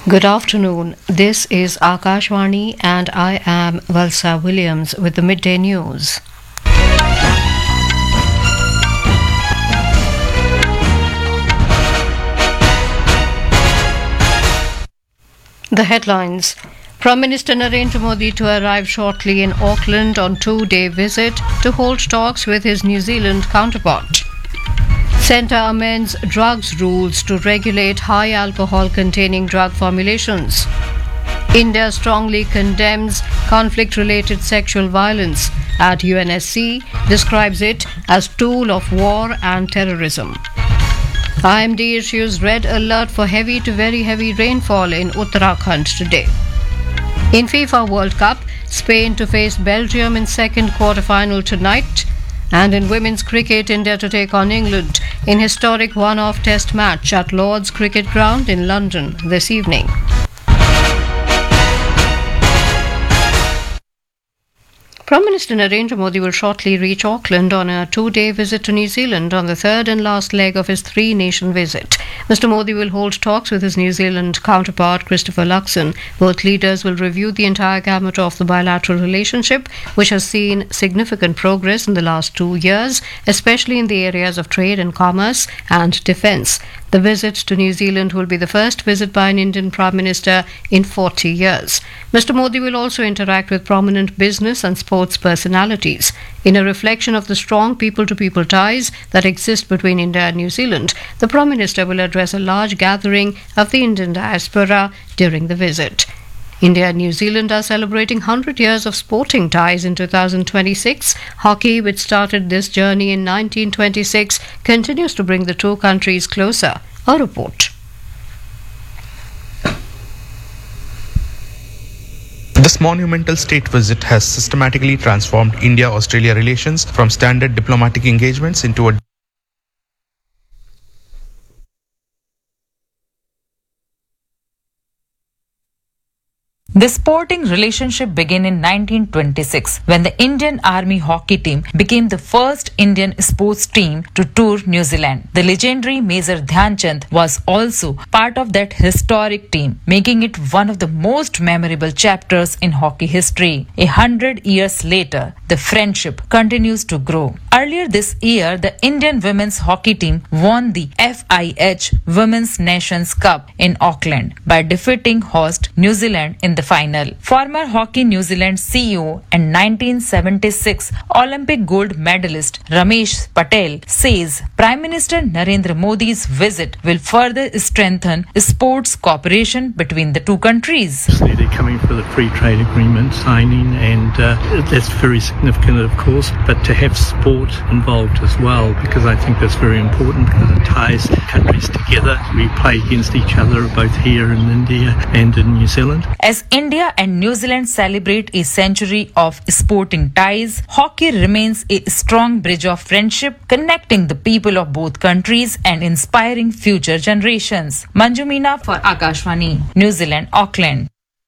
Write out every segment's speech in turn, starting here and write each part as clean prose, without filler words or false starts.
Good afternoon. This is Akashvani and I am Valsa Williams with the midday news. The headlines. Prime Minister Narendra Modi to arrive shortly in Auckland on two-day visit to hold talks with his New Zealand counterpart. Centre amends drugs rules to regulate high alcohol-containing drug formulations. India strongly condemns conflict-related sexual violence at UNSC, describes it as tool of war and terrorism. IMD issues red alert for heavy to very heavy rainfall in Uttarakhand today. In FIFA World Cup, Spain to face Belgium in second quarter-final tonight. And in women's cricket, India to take on England in historic one-off test match at Lord's Cricket Ground in London this evening. Prime Minister Narendra Modi will shortly reach Auckland on a two-day visit to New Zealand on the third and last leg of his three-nation visit. Mr. Modi will hold talks with his New Zealand counterpart Christopher Luxon. Both leaders will review the entire gamut of the bilateral relationship, which has seen significant progress in the last 2 years, especially in the areas of trade and commerce and defence. The visit to New Zealand will be the first visit by an Indian Prime Minister in 40 years. Mr. Modi will also interact with prominent business and sports personalities. In a reflection of the strong people-to-people ties that exist between India and New Zealand, the Prime Minister will address a large gathering of the Indian diaspora during the visit. India and New Zealand are celebrating 100 years of sporting ties in 2026. Hockey, which started this journey in 1926, continues to bring the two countries closer. A report. This monumental state visit has systematically transformed India-Australia relations from standard diplomatic engagements into a The sporting relationship began in 1926 when the Indian Army hockey team became the first Indian sports team to tour New Zealand. The legendary Major Dhyan Chand was also part of that historic team, making it one of the most memorable chapters in hockey history. 100 years later, the friendship continues to grow. Earlier this year, the Indian women's hockey team won the FIH Women's Nations Cup in Auckland by defeating host New Zealand in the final. Former Hockey New Zealand CEO and 1976 Olympic gold medalist Ramesh Patel says Prime Minister Narendra Modi's visit will further strengthen sports cooperation between the two countries. They're coming for the free trade agreement signing, and that's very significant, of course, but to have sport involved as well, because I think that's very important because it ties countries together. We play against each other both here in India and in New Zealand. As India and New Zealand celebrate a century of sporting ties, hockey remains a strong bridge of friendship, connecting the people of both countries and inspiring future generations. Manju Meena for Akashvani, New Zealand, Auckland.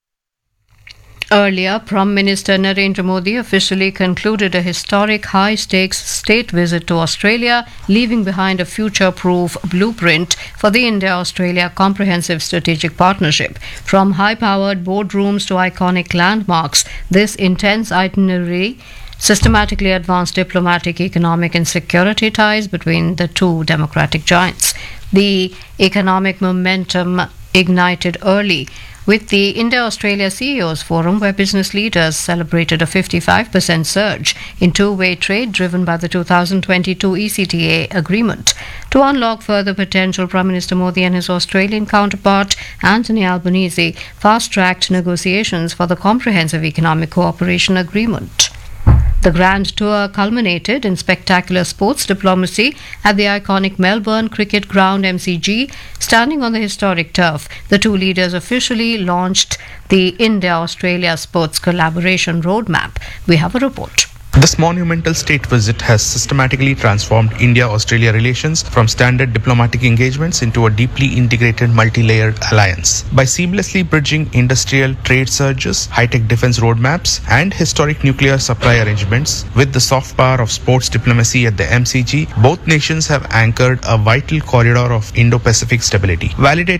Earlier, Prime Minister Narendra Modi officially concluded a historic high-stakes state visit to Australia, leaving behind a future-proof blueprint for the India-Australia Comprehensive Strategic Partnership. From high-powered boardrooms to iconic landmarks, this intense itinerary systematically advanced diplomatic, economic and security ties between the two democratic giants. The economic momentum ignited early with the India-Australia CEOs Forum, where business leaders celebrated a 55% surge in two-way trade driven by the 2022 ECTA agreement. To unlock further potential, Prime Minister Modi and his Australian counterpart Anthony Albanese fast-tracked negotiations for the Comprehensive Economic Cooperation Agreement. The grand tour culminated in spectacular sports diplomacy at the iconic Melbourne Cricket Ground MCG. Standing on the historic turf, the two leaders officially launched the India-Australia Sports Collaboration Roadmap. We have a report. This monumental state visit has systematically transformed India-Australia relations from standard diplomatic engagements into a deeply integrated multi-layered alliance. By seamlessly bridging industrial trade surges, high-tech defense roadmaps, and historic nuclear supply arrangements with the soft power of sports diplomacy at the MCG, both nations have anchored a vital corridor of Indo-Pacific stability. Validating